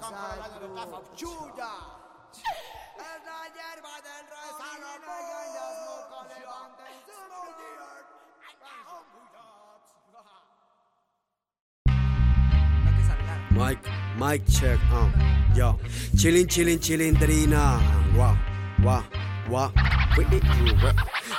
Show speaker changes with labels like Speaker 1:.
Speaker 1: Chuya. Es la hierba del rey Salomón. Levanten su
Speaker 2: Mic check, yo. Chillin', chillin', chillindrina. Wah.